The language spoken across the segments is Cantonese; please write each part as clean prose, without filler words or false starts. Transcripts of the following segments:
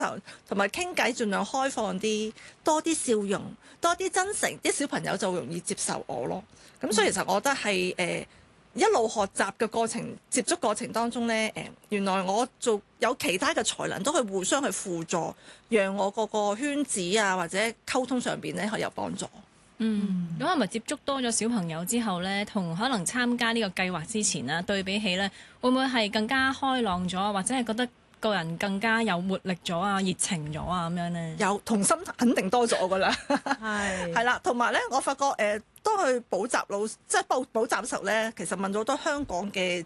同埋傾偈，盡量開放啲，多啲笑容，多啲真誠，啲小朋友就容易接受我咯。咁所以其實我覺得係一路學習嘅過程、接觸過程當中呢，原來我有其他嘅才能都可以互相去輔助，讓我個圈子啊或者溝通上邊呢係有幫助。 咁係咪接觸多咗小朋友之後呢，同可能參加呢個計劃之前啊，對比起呢，會唔會係更加開朗咗，或者係覺得個人更加有活力咗啊、熱情咗啊咁樣呢？ 有同心肯定多咗噶啦，係啦，同埋咧，我發覺當去補習即係補習嘅時候咧，其實問咗好多香港嘅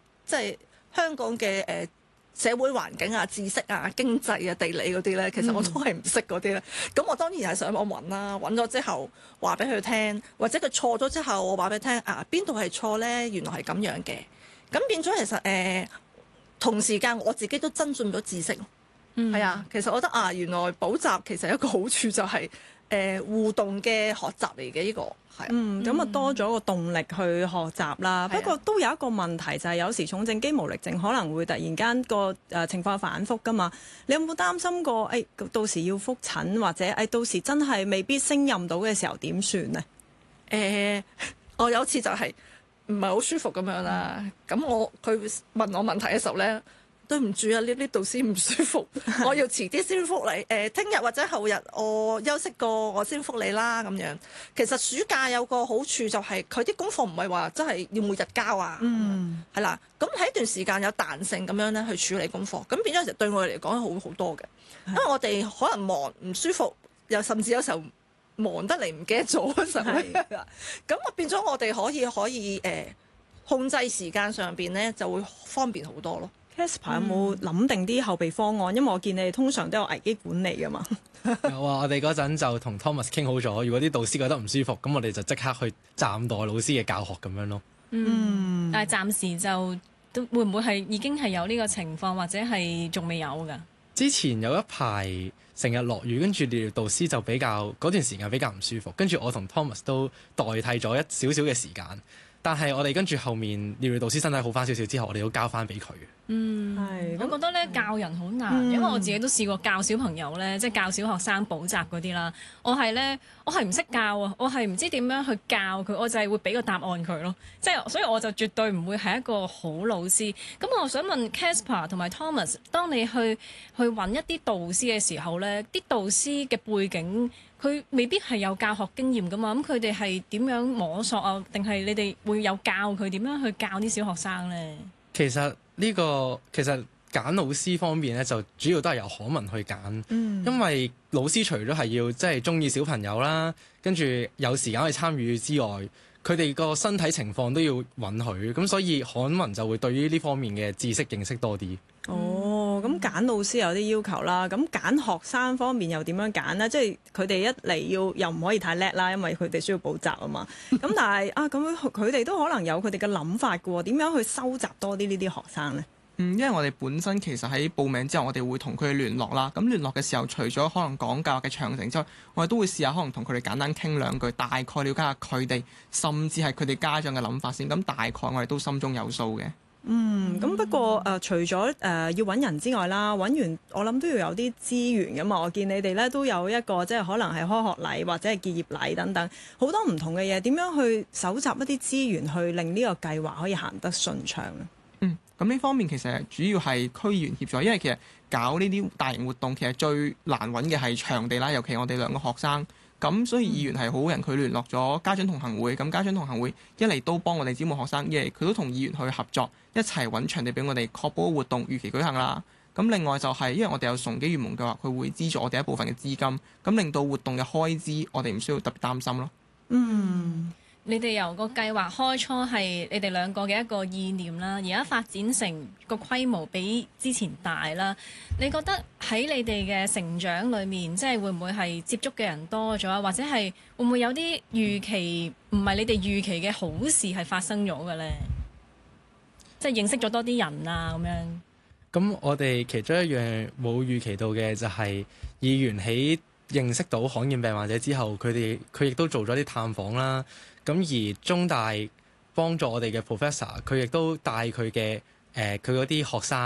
社會環境啊、知識啊、經濟啊、地理嗰啲咧，其實我都係唔識嗰啲咧。咁我當然係上網揾啦，揾咗之後話俾佢聽，或者佢錯咗之後，我話俾佢聽啊，邊度係錯咧？原來係咁樣嘅。咁變咗其實同時間我自己都增進咗知識。係啊，其實我覺得啊，原來補習其實一個好處就係互動嘅學習嚟嘅呢個係。 咁啊多咗個動力去學習啦。不過都有一個問題就係有時重症肌無力症可能會突然間個情況反覆㗎嘛。你有冇擔心過到時要覆診或者到時真係未必升任到嘅時候點算呢？ 我有次就係唔係好舒服咁樣啦。咁佢問我問題嘅時候咧，對唔住啊，呢導師唔舒服，我要遲啲先覆你。聽日或者後日我休息過，我先覆你啦咁樣。其實暑假有個好處就係佢啲功課唔係話真係要每日交啊，係啦。咁喺一段時間有彈性咁樣咧去處理功課，咁變咗其實對我哋嚟講好好多嘅，因為我哋可能忙唔舒服，又甚至有時候忙得嚟唔記得咗嗰時候咧，咁變咗我哋可以控制時間上邊咧就會方便好多咯。 Caspar 有冇諗定啲後備方案？因為我見你哋通常都有危機管理㗎嘛。 有啊，我哋嗰陣就同 Thomas 傾好咗，如果啲導師覺得唔舒服，咁我哋就即刻去暫代老師嘅教學咁樣咯。 但係暫時就都會唔會係已經係有呢個情況，或者係仲未有㗎？ 之前有一排成日落雨，跟住療導師就嗰段時間比較唔舒服，跟住我同 Thomas 都代替咗一少少嘅時間。但係我哋跟住後面療導師身體好翻少少之後，我哋都交翻俾佢嘅。 我覺得咧教人好難，因為我自己都試過教小朋友咧，即係教小學生補習嗰啲啦。我係唔識教啊，我係唔知點樣去教佢，我就係會俾個答案佢咯。即係所以我就絕對唔會係一個好老師。咁我想問 Caspar 同埋 Thomas， 當你去揾一啲導師嘅時候咧，啲導師嘅背景佢未必係有教學經驗噶嘛，咁佢哋係點樣摸索啊？定係你哋會有教佢點樣去教啲小學生呢？ 其實揀老師方面咧，就主要都係由可文去揀，因為老師除咗係要即係中意小朋友啦，跟住有時間去參與之外，佢哋個身體情況都要允許，咁所以可文就會對於呢方面嘅知識認識多啲。 咁揀老師有啲要求啦，咁揀學生方面又點樣揀呢？即係佢哋一嚟又唔可以太叻啦，因為佢哋需要補習啊嘛。咁但係咁佢哋都可能有佢哋嘅諗法嘅喎，點樣去收集多啲呢啲學生呢？ 因為我哋本身其實喺報名之後，我哋會同佢哋聯絡啦。咁聯絡嘅時候，除咗可能講教學嘅詳情之外，我哋都會試下可能同佢哋簡單傾兩句，大概了解下佢哋，甚至係佢哋家長嘅諗法先。咁大概我哋都心中有數嘅。 咁不過除咗要揾人之外啦，揾完我諗都要有啲資源㗎嘛。我見你哋咧都有一個即係可能係開學禮或者係結業禮等等，好多唔同嘅嘢。點樣去搜集一啲資源去令呢個計劃可以行得順暢呢？ 咁呢方面其實主要係區議員協助，因為其實搞呢啲大型活動其實最難揾嘅係場地啦，尤其我哋兩個學生。咁所以議員係好人，佢聯絡咗家長同行會，咁家長同行會一嚟都幫我哋招募學生，一嚟佢都同議員去合作，一齊揾場地俾我哋確保活動如期舉行啦。咁另外就係因為我哋有崇基願盟計劃，佢會資助我哋一部分嘅資金，咁令到活動嘅開支我哋唔需要特別擔心咯。 你哋由個計劃開初係你哋兩個嘅一個意念啦，而家發展成個規模比之前大啦。你覺得喺你哋嘅成長裏面，即係會唔會係接觸嘅人多咗，或者係會唔會有啲預期唔係你哋預期嘅好事係發生咗嘅呢？即係認識咗多啲人啊咁樣。 咁我哋其中一樣冇預期到嘅就係議員喺認識到罕見病患者之後，佢亦都做咗啲探訪啦。咁而中大幫助我哋嘅 professor， 佢亦都帶佢嗰啲學生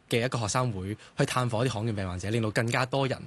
嘅一個學生會去探訪一啲罕見病患者，令到更加多人